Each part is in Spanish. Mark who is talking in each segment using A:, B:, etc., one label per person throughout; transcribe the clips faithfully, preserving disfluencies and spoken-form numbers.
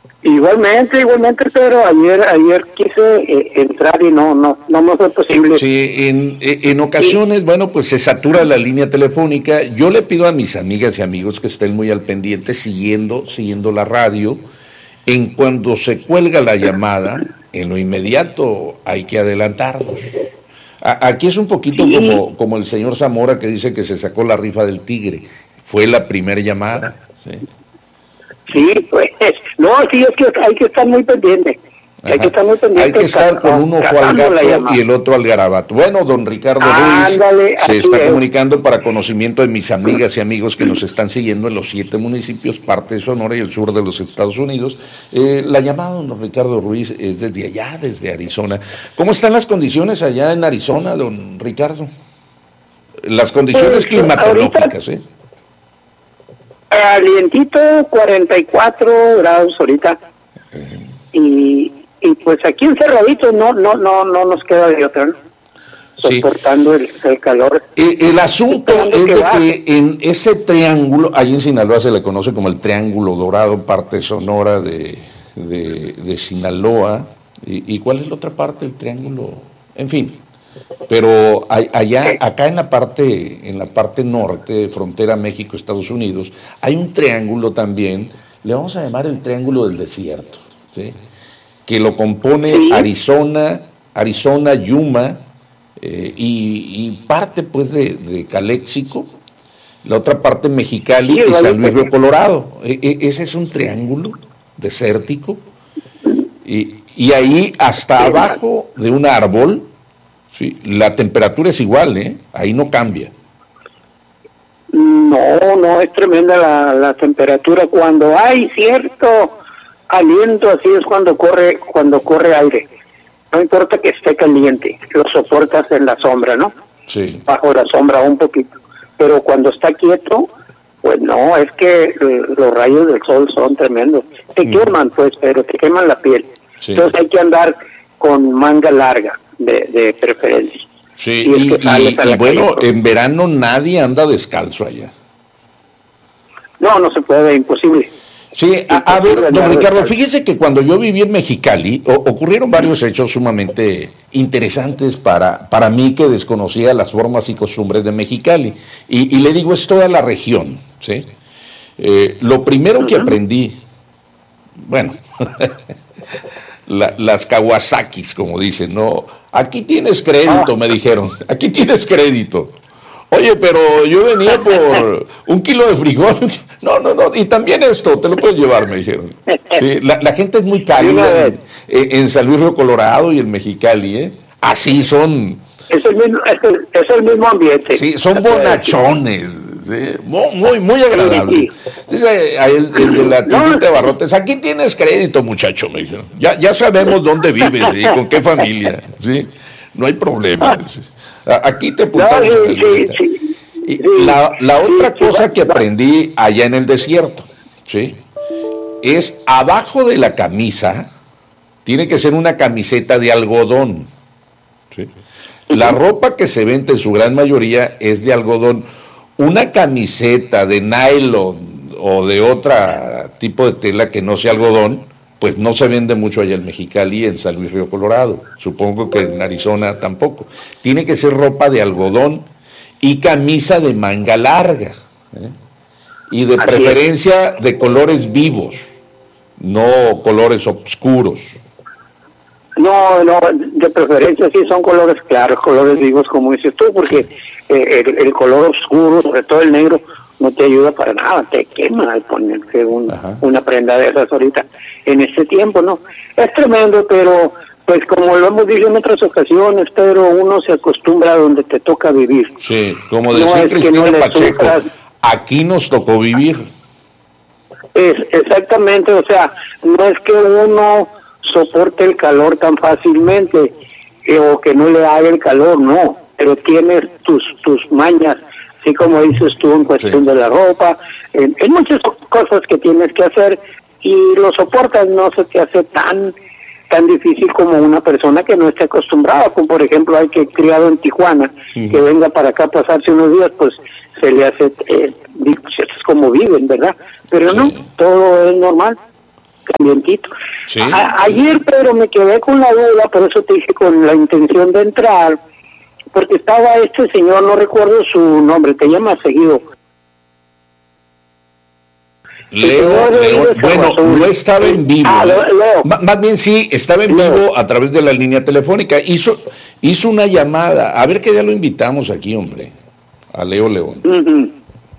A: Igualmente, igualmente, pero ayer ayer quise eh, entrar y no no no me fue posible.
B: Sí, en, en ocasiones, sí. Bueno, pues se satura la línea telefónica. Yo le pido a mis amigas y amigos que estén muy al pendiente, siguiendo, siguiendo la radio. En cuando se cuelga la llamada, en lo inmediato hay que adelantarnos. A, aquí es un poquito sí. como, como el señor Zamora que dice que se sacó la rifa del tigre. Fue la primera llamada. Sí.
A: Sí, pues, no, sí, es que hay que estar muy pendiente. Hay que estar muy pendiente.
B: Hay que estar con un ojo al gato y el otro al garabato. Bueno, don Ricardo Ruiz
A: Ándale,
B: se está
A: es.
B: comunicando para conocimiento de mis amigas y amigos que nos están siguiendo en los siete municipios, parte de Sonora y el sur de los Estados Unidos. Eh, la llamada, don Ricardo Ruiz, es desde allá, desde Arizona. ¿Cómo están las condiciones allá en Arizona, don Ricardo? Las condiciones pues, climatológicas, ¿eh?
A: Alientito, cuarenta y cuatro grados ahorita. Uh-huh. Y, y pues aquí encerraditos no no no no nos queda de otra, ¿no?
B: Sí.
A: Soportando el, el calor.
B: El, el asunto es que de que en ese triángulo, ahí en Sinaloa se le conoce como el Triángulo Dorado, parte sonora de, de, de Sinaloa. Y, ¿Y cuál es la otra parte del triángulo? En fin. Pero allá, acá en la parte, en la parte norte, frontera México-Estados Unidos, hay un triángulo también, le vamos a llamar el Triángulo del Desierto, ¿sí? Que lo compone ¿Sí? Arizona, Arizona, Yuma eh, y, y parte pues de, de Caléxico, la otra parte Mexicali sí, y San Luis Río Colorado. E, e, ese es un triángulo desértico y, y ahí hasta abajo de un árbol. Sí, la temperatura es igual, ¿eh? Ahí no cambia.
A: No, no, es tremenda la, la temperatura. Cuando hay cierto aliento, así es cuando corre cuando corre aire. No importa que esté caliente, lo soportas en la sombra, ¿no?
B: Sí.
A: Bajo la sombra un poquito. Pero cuando está quieto, pues no, es que los rayos del sol son tremendos. Te mm. queman, pues, pero te queman la piel. Sí. Entonces hay que andar con manga larga. De, de preferencia.
B: Sí, y, es que y, y, y bueno, calle, en verano nadie anda descalzo allá.
A: No, no se puede, imposible.
B: Sí, imposible a, a ver, don Ricardo, descalzo. Fíjese que cuando yo viví en Mexicali, o, ocurrieron varios hechos sumamente interesantes para, para mí que desconocía las formas y costumbres de Mexicali. Y, y le digo, es toda la región, ¿sí? Eh, lo primero uh-huh. que aprendí, bueno... La, las Kawasakis, como dicen, ¿no? Aquí tienes crédito, oh. me dijeron, aquí tienes crédito. Oye, pero yo venía por un kilo de frijol. No, no, no, y también esto, te lo puedes llevar, me dijeron. Sí, la, la gente es muy cálida en, en San Luis Río Colorado y en Mexicali, ¿eh? Así son.
A: Es el mismo, es el, es el mismo ambiente.
B: Sí, son bonachones. Sí, muy, muy, muy agradable. Sí, sí. Dice el, el de la tiendita de barrotes, aquí tienes crédito, muchacho, me dijeron. Ya, ya sabemos dónde vives y con qué familia, ¿sí? No hay problema. ¿Sí? Aquí te apuntamos.
A: No, sí, sí,
B: y la, la otra
A: sí,
B: cosa
A: sí,
B: que aprendí allá en el desierto, ¿sí? Es abajo de la camisa, tiene que ser una camiseta de algodón, ¿sí? La ropa que se vende en su gran mayoría es de algodón. Una camiseta de nylon o de otro tipo de tela que no sea algodón, pues no se vende mucho allá en Mexicali y en San Luis Río Colorado. Supongo que en Arizona tampoco. Tiene que ser ropa de algodón y camisa de manga larga. ¿eh? Y de preferencia de colores vivos, no colores oscuros.
A: No, no, de preferencia sí son colores claros, colores vivos, como dices tú, porque eh, el, el color oscuro, sobre todo el negro, no te ayuda para nada, te quema al ponerte un, una prenda de esas ahorita. En este tiempo, ¿no? Es tremendo, pero pues como lo hemos dicho en otras ocasiones, pero uno se acostumbra a donde te toca vivir.
B: Sí, como decía no Cristina no Pacheco, sufras. Aquí nos tocó vivir.
A: Es, exactamente, o sea, no es que uno soporte el calor tan fácilmente eh, o que no le haga el calor, no, pero tienes tus tus mañas, así como dices tú en cuestión sí. de la ropa, en, en muchas cosas que tienes que hacer y lo soportas, no se te hace tan tan difícil como una persona que no esté acostumbrada, como por ejemplo hay que criado en Tijuana, uh-huh. que venga para acá a pasarse unos días, pues se le hace, eh, es como viven, ¿verdad? Pero sí. no, todo es normal. calientito.
B: Sí.
A: A, ayer, pero me quedé con la duda, por eso te dije con la intención de entrar, porque estaba este señor, no recuerdo su nombre, te llama seguido.
B: Leo, Leo, bueno, no estaba en vivo.
A: Ah, Leo. Leo.
B: M- más bien sí, estaba en
A: Leo.
B: vivo a través de la línea telefónica. Hizo, hizo una llamada. A ver que ya lo invitamos aquí, hombre. A Leo León.
A: Uh-huh.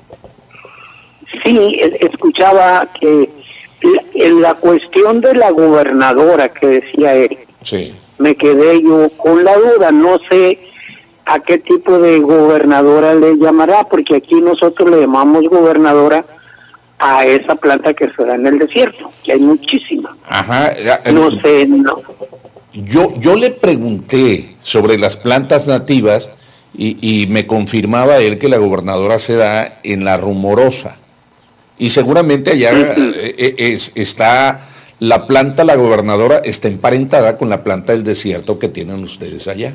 A: Sí, escuchaba que en la cuestión de la gobernadora que decía él,
B: sí.
A: me quedé yo con la duda, no sé a qué tipo de gobernadora le llamará, porque aquí nosotros le llamamos gobernadora a esa planta que se da en el desierto, que hay muchísima.
B: Ajá.
A: No sé, no.
B: Yo, yo le pregunté sobre las plantas nativas y, y me confirmaba él que la gobernadora se da en la Rumorosa. Y seguramente allá uh-huh. eh, es, está la planta, la gobernadora, está emparentada con la planta del desierto que tienen ustedes allá.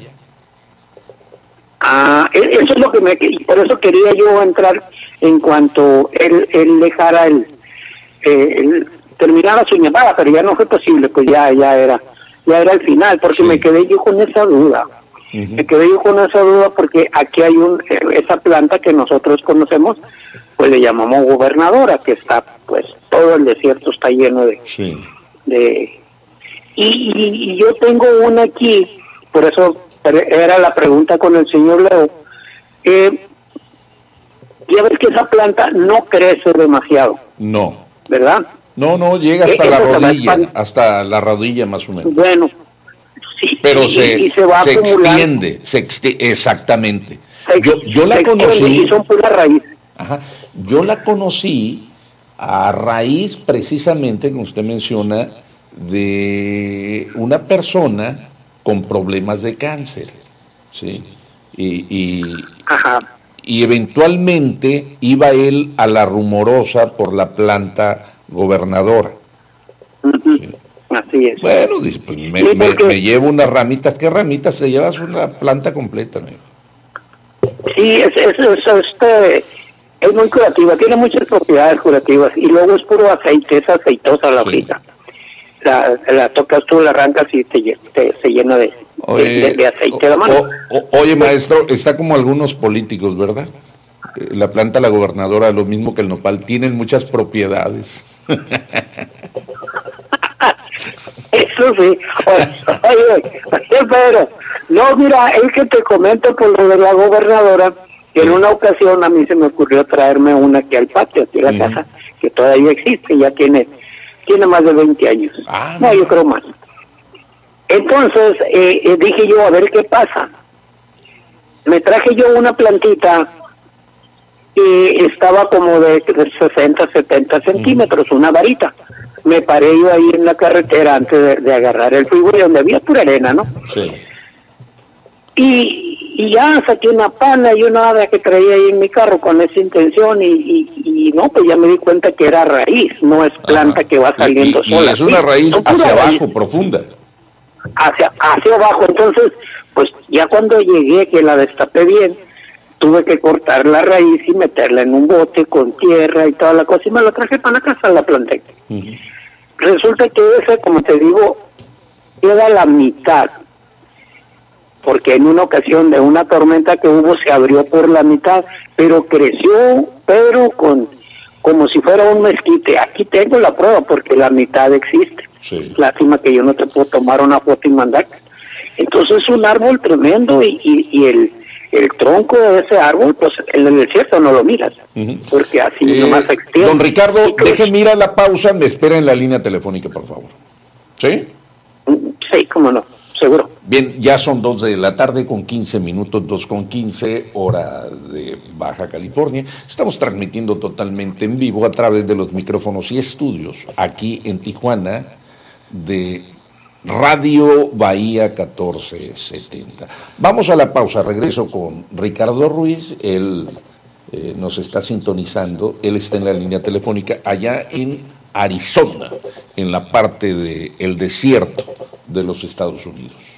A: Ah, eso es lo que me... Por eso quería yo entrar en cuanto él, él dejara el, eh, el... terminara su llamada, pero ya no fue posible, pues ya, ya era ya era el final, porque sí. me quedé yo con esa duda. Uh-huh. Me quedé yo con esa duda porque aquí hay un esa planta que nosotros conocemos, pues le llamamos gobernadora, que está, pues, todo el desierto está lleno de...
B: Sí.
A: de y, y, y yo tengo una aquí, por eso era la pregunta con el señor Leo. Eh, ya ves que esa planta no crece demasiado.
B: No.
A: ¿Verdad?
B: No, no, llega hasta eh, la rodilla, hasta la rodilla más o menos.
A: Bueno, sí.
B: Pero
A: y,
B: se,
A: y se, va
B: se extiende, se extiende, exactamente.
A: Se,
B: yo, yo la
A: se
B: conocí...
A: Y son pura raíz.
B: Ajá. Yo la conocí a raíz precisamente, como usted menciona, de una persona con problemas de cáncer, ¿sí? Y, y,
A: Ajá.
B: y eventualmente iba él a la Rumorosa por la planta gobernadora.
A: Uh-huh. ¿Sí? Así es.
B: Bueno, dice, pues me,
A: sí,
B: me,
A: porque...
B: me llevo unas ramitas. ¿Qué ramitas? Se llevas una planta completa, amigo.
A: Sí, es, es, es, este... es muy curativa, tiene muchas propiedades curativas y luego es puro aceite, es aceitosa la hojita. Sí. La, la tocas tú, la arrancas y te, te se llena de, oye, de, de, de aceite de mano.
B: O, o, oye, maestro, está como algunos políticos, ¿verdad? La planta, la gobernadora, lo mismo que el nopal, tienen muchas propiedades.
A: Eso sí. Oye, oye, oye, pero, no, mira, es que te comento por lo de la gobernadora. Y en una ocasión a mí se me ocurrió traerme una aquí al patio, aquí a la uh-huh. casa, que todavía existe, ya tiene tiene más de veinte años.
B: Ah,
A: no, yo creo más. Entonces eh, eh, dije yo, a ver qué pasa. Me traje yo una plantita y estaba como de sesenta, setenta centímetros, uh-huh. una varita. Me paré yo ahí en la carretera antes de, de agarrar el freeway, donde había pura arena, ¿no?
B: Sí.
A: Y, y ya saqué una pana y una ave que traía ahí en mi carro con esa intención y, y, y no, pues ya me di cuenta que era raíz, no es planta Ajá. que va saliendo
B: y, y,
A: sola.
B: Y es una
A: sí,
B: raíz hacia abajo,
A: raíz,
B: profunda.
A: Hacia, hacia abajo, entonces, pues ya cuando llegué, que la destapé bien, tuve que cortar la raíz y meterla en un bote con tierra y toda la cosa y me la traje para la casa, la planté. Uh-huh. Resulta que esa, como te digo, queda la mitad. Porque en una ocasión de una tormenta que hubo se abrió por la mitad, pero creció, pero con como si fuera un mezquite. Aquí tengo la prueba porque la mitad existe.
B: Sí.
A: Lástima que yo no te puedo tomar una foto y mandar. Entonces es un árbol tremendo y, y, y el, el tronco de ese árbol, pues en el desierto no lo miras, uh-huh. porque así eh, nomás se extiende.
B: Don Ricardo, deje mira la pausa, me espera en la línea telefónica, por favor. ¿Sí?
A: Sí, cómo no. Seguro.
B: Bien, ya son dos de la tarde con quince minutos, dos con quince, hora de Baja California. Estamos transmitiendo totalmente en vivo a través de los micrófonos y estudios aquí en Tijuana de Radio Bahía catorce setenta. Vamos a la pausa, regreso con Ricardo Ruiz, él eh, nos está sintonizando, él está en la línea telefónica allá en Arizona, en la parte del desierto de los Estados Unidos.